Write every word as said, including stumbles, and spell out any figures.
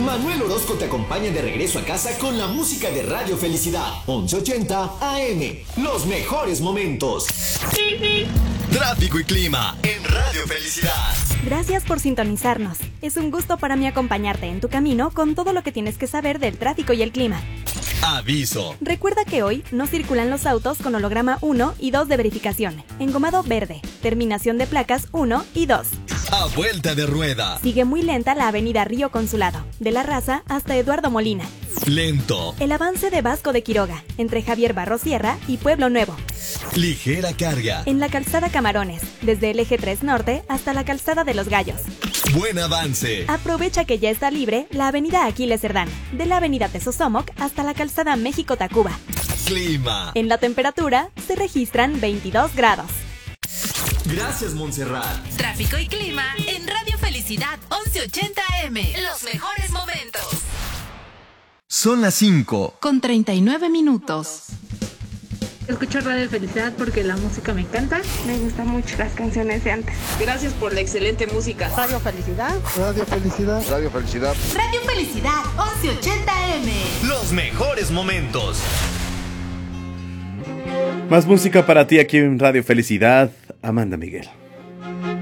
Manuel Orozco te acompaña de regreso a casa con la música de Radio Felicidad. once ochenta A M. Los mejores momentos. Tráfico y clima en Radio Felicidad. Gracias por sintonizarnos. Es un gusto para mí acompañarte en tu camino con todo lo que tienes que saber del tráfico y el clima. Aviso. Recuerda que hoy no circulan los autos con holograma uno y dos de verificación, engomado verde, terminación de placas uno y dos. A vuelta de rueda. Sigue muy lenta la avenida Río Consulado, de La Raza hasta Eduardo Molina. Lento. El avance de Vasco de Quiroga, entre Javier Barros Sierra y Pueblo Nuevo. Ligera carga. En la calzada Camarones, desde el eje tres Norte hasta la calzada de Los Gallos. Buen avance. Aprovecha que ya está libre la avenida Aquiles Cerdán, de la avenida Tezosomoc hasta la calzada México-Tacuba. Clima. En la temperatura se registran veintidós grados. Gracias, Montserrat. Tráfico y clima en Radio Felicidad once ochenta A M. Los mejores momentos. Son las cinco. Con treinta y nueve minutos. Escucho Radio Felicidad porque la música me encanta. Me gustan mucho las canciones de antes. Gracias por la excelente música. Radio Felicidad. Radio Felicidad. Radio Felicidad. Radio Felicidad once ochenta A M. Los mejores momentos. Más música para ti aquí en Radio Felicidad. Amanda Miguel.